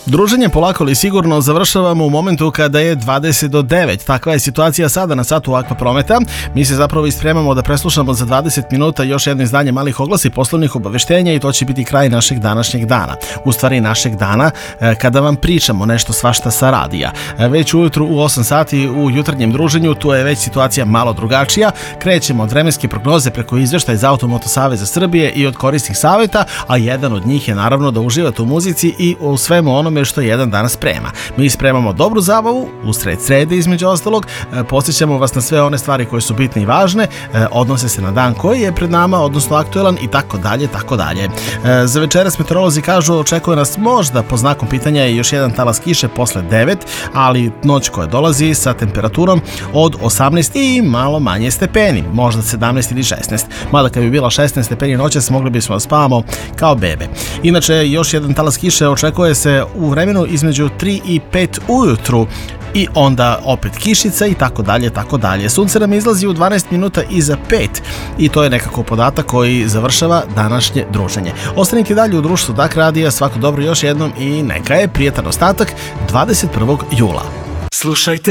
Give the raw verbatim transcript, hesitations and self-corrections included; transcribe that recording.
Druženje polako ali sigurno završavamo u momentu kada je dvadeset do devet. Takva je situacija sada na satu Aqua Prometa. Mi se zapravo ispremamo da preslušamo za dvadeset minuta još jedno izdanje malih oglasi poslovnih obaveštenja i to će biti kraj našeg današnjeg dana. U stvari našeg dana kada vam pričamo nešto svašta sa radija. Već ujutru u osam sati u jutarnjem druženju tu je već situacija malo drugačija. Krećemo od vremenske prognoze preko izveštaja iz Automoto Saveza Srbije i od korisnih savjeta, a jedan od njih je naravno da uživate u muzici i u svemu onome što jedan danas sprema. Mi spremamo dobru zabavu, usred srede između ostalog, podsjećamo vas na sve one stvari koje su bitne i važne, odnose se na dan koji je pred nama, odnosno aktuelan i tako dalje, tako dalje. Za večeras meteorolozi kažu očekuje nas možda po znakom pitanja i još jedan talas kiše posle devet, ali noć koja dolazi sa temperaturom od osamnaest i malo manje stepeni, možda sedamnaest ili šesnaest. Mada kad bi bila šesnaest stepeni noćas mogli bismo da spavamo kao bebe. Inače, još jedan talas kiše očekuje se u vremenu između tri i pet ujutru i onda opet kišica i tako dalje, tako dalje. Sunce nam izlazi u dvanaest minuta iza pet i to je nekako podatak koji završava današnje druženje. Ostanite dalje u društvu D A K radija, svako dobro još jednom i neka je prijetan ostatak dvadeset prvog jula. Slušajte